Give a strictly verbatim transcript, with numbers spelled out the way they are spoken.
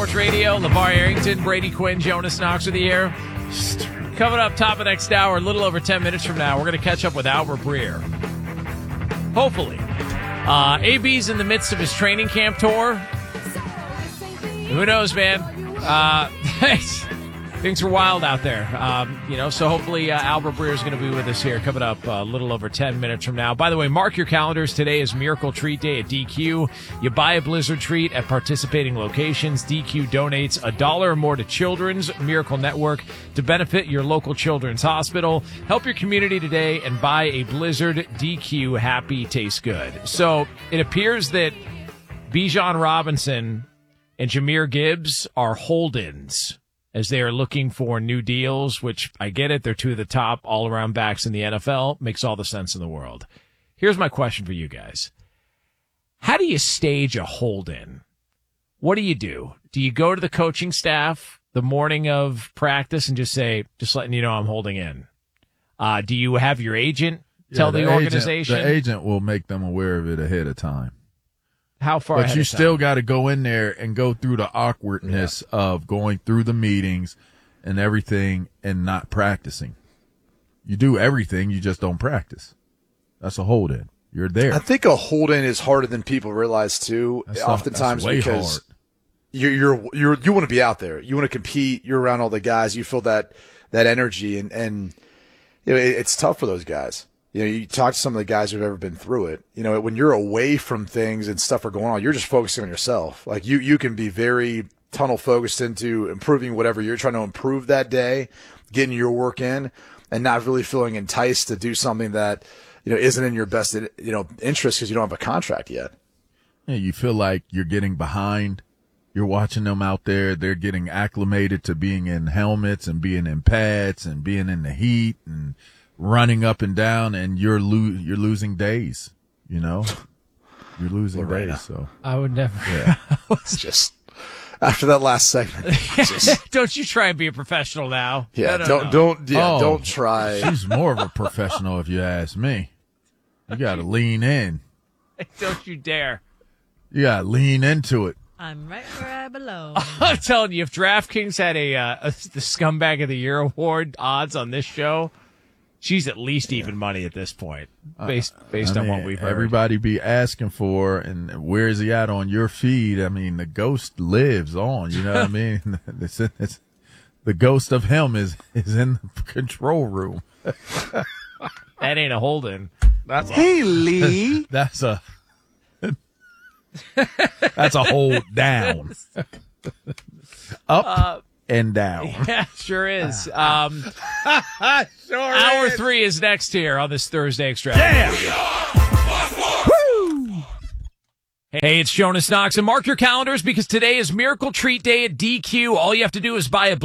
Sports Radio. LeVar Arrington, Brady Quinn, Jonas Knox with the air. Coming up top of the next hour, a little over ten minutes from now, we're going to catch up with Albert Breer. Hopefully. Uh, A B's in the midst of his training camp tour. Who knows, man? Uh, things are wild out there. Um, you know, so hopefully uh, Albert Breer is going to be with us here coming up a little over ten minutes from now. By the way, mark your calendars. Today is Miracle Treat Day at D Q. You buy a Blizzard treat at participating locations. D Q donates a dollar or more to Children's Miracle Network to benefit your local children's hospital. Help your community today and buy a Blizzard D Q Happy Tastes Good. So it appears that Bijan Robinson and Jahmyr Gibbs are hold-ins as they are looking for new deals, which I get it. They're two of the top all-around backs in the N F L. Makes all the sense in the world. Here's my question for you guys. How do you stage a hold-in? What do you do? Do you go to the coaching staff the morning of practice and just say, just letting you know I'm holding in? Uh, do you have your agent tell yeah, the, the organization? Agent, the agent will make them aware of it ahead of time. How far? But you still got to go in there and go through the awkwardness yeah. of going through the meetings and everything and not practicing. You do everything, you just don't practice. That's a hold in. You're there. I think a hold in is harder than people realize too. That's oftentimes not, that's way because hard. you're you're you're you want to be out there. You want to compete. You're around all the guys. You feel that that energy, and and you know it, it's tough for those guys. You know, you talk to some of the guys who've ever been through it. You know, when you're away from things and stuff are going on, you're just focusing on yourself. Like you, you can be very tunnel focused into improving whatever you're trying to improve that day, getting your work in, and not really feeling enticed to do something that, you know, isn't in your best, you know, interest because you don't have a contract yet. Yeah, you feel like you're getting behind. You're watching them out there. They're getting acclimated to being in helmets and being in pads and being in the heat and running up and down, and you're lo- you're losing days, you know, you're losing Lorena. days. So I would never. Yeah. It's just after that last segment. Just, don't you try and be a professional now? Yeah, no, no, don't no. don't yeah, oh, don't try. She's more of a professional, if you ask me. You got to lean in. Don't you dare. You got to lean into it. I'm right where I belong. I'm telling you, if DraftKings had a, uh, a the Scumbag of the Year award odds on this show, she's at least even money at this point, based based I on mean, what we've heard. Everybody be asking for, and where is he at on your feed? I mean, the ghost lives on. You know what I mean? It's, it's, the ghost of him is is in the control room. That ain't a hold-in. That's hey, Lee. That's a that's a hold down. Up. Uh, and down. Yeah, sure is. Um, sure hour is. three is next here on this Thursday Extra. Damn! Woo! Hey, it's Jonas Knox, and mark your calendars because today is Miracle Treat Day at D Q. All you have to do is buy a